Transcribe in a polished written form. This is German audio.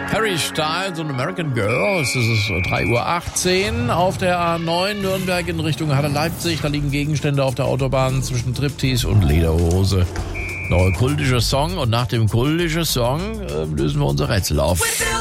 Harry Styles und American Girl. Es ist 3:18 Uhr auf der A9 Nürnberg in Richtung Halle Leipzig. Da liegen Gegenstände auf der Autobahn zwischen Striptease und Lederhose. Neuer kultischer Song und nach dem kultischen Song lösen wir unser Rätsel auf.